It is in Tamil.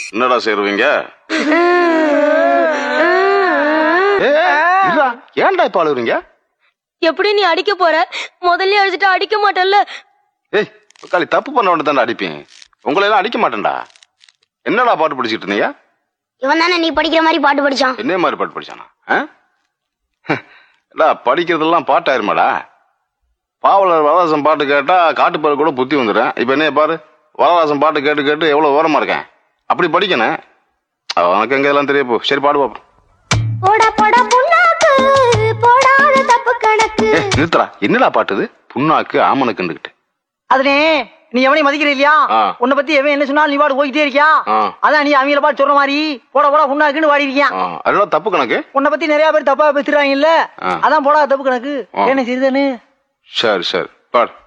என்னடா சேருவீங்க? ஏன்டா இப்ப அழுகுறீங்க? எப்படி நீ அடிக்க போற? முதல்ல அடிச்சுட்டு அடிக்க மாட்டல்ல? ஏய் காலி, தப்பு பண்ண உடனே தானே அடிப்பேன். உங்களை எல்லாம் அடிக்க மாட்டேன்டா. என்னடா பாட்டு படிச்சுட்டு இருந்தீங்க? இவன் தானே நீ படிக்கிற மாதிரி பாட்டு படிச்சான். என்ன மாதிரி பாட்டு படிச்சானா? படிக்கிறதெல்லாம் பாட்டாயிருமாடா. பாவலர் வரதாசம் பாட்டு கேட்டா காட்டுப்பாரு கூட புத்தி வந்துடும். இப்ப என்ன பாரு, வரதாசம் பாட்டு கேட்டு கேட்டு எவ்வளவு ஓரமா இருக்கேன். அப்படி படிக்கணும். உனக்கு எங்க எல்லாம் தெரிய போ. சரி பாடு பாப்போம். நிறுத்தரா, என்னடா பாட்டுது? புண்ணாக்கு ஆமனுக்குண்டுகிட்டு. அதுனே நீ எவனையும் மதிக்கிற இல்லையா? உன்னை பத்தி எவன் என்ன சொன்னாலும் நீ பாடு போய்கிட்டே இருக்கியா? அதான் நீ அவங்கள பாட்டு சொல்ற மாதிரி போட போட புண்ணாக்குன்னு வாடி இருக்கியா? அதெல்லாம் தப்பு கணக்கு. உன்னை பத்தி நிறைய பேர் தப்பா பேசுறாங்க இல்ல, அதான் போடா தப்பு கணக்கு. என்ன செய்யுதுன்னு. சரி சரி பாடு.